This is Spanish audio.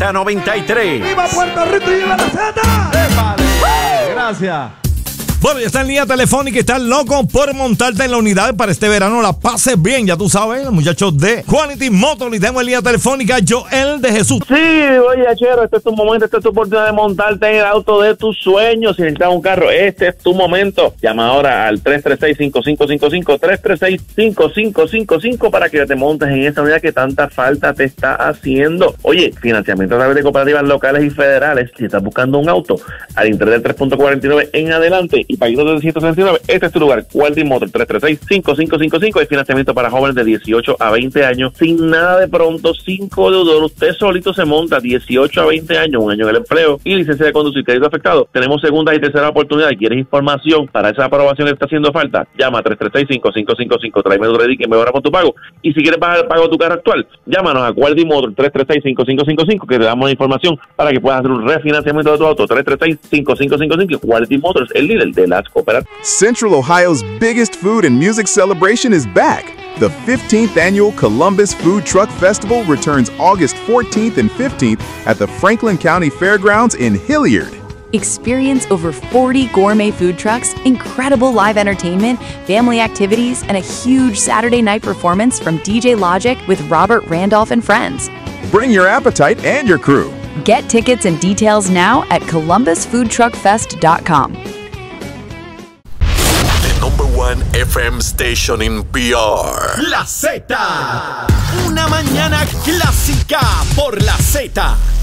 Z93. ¡Viva Puerto Rico y viva la Z! Gracias. Bueno, ya está en línea telefónica y estás loco por montarte en la unidad para este verano. La pases bien, ya tú sabes, los muchachos de Quality Motors. Y tengo en línea telefónica Joel de Jesús. Sí, oye, Chero, este es tu momento, esta es tu oportunidad de montarte en el auto de tus sueños. Si necesitas un carro, este es tu momento. Llama ahora al 336-5555, 336-5555 para que te montes en esa unidad que tanta falta te está haciendo. Oye, financiamiento a través de cooperativas locales y federales. Si estás buscando un auto al interés del 3.49 en adelante y paguitos de 169, este es tu lugar. Quality Motors, 336-5555. Hay financiamiento para jóvenes de 18 a 20 años, sin nada de pronto, sin deudor. Usted solito se monta 18 a 20 años, un año en el empleo y licencia de conducir, crédito afectado. Tenemos segunda y tercera oportunidad. ¿Y quieres información para esa aprobación que está haciendo falta? Llama a 336-5555. Tráeme tu ready que mejora con tu pago. Y si quieres bajar el pago de tu carro actual, llámanos a Quality Motors, 336-5555, que te damos información para que puedas hacer un refinanciamiento de tu auto. 336-5555. Quality Motors, el líder de las cooperativas. Central Ohio's biggest food and music celebration is back. The 15th annual Columbus Food Truck Festival returns August 14th and 15th at the Franklin County Fairgrounds in Hilliard. Experience over 40 gourmet food trucks, incredible live entertainment, family activities, and a huge Saturday night performance from DJ Logic with Robert Randolph and friends. Bring your appetite and your crew. Get tickets and details now at columbusfoodtruckfest.com. Number one FM station in PR. La Z. Una mañana clásica por la Z.